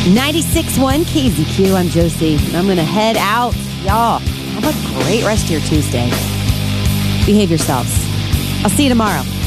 96.1 KZQ. I'm Josie. I'm going to head out. Y'all, have a great rest of your Tuesday. Behave yourselves. I'll see you tomorrow.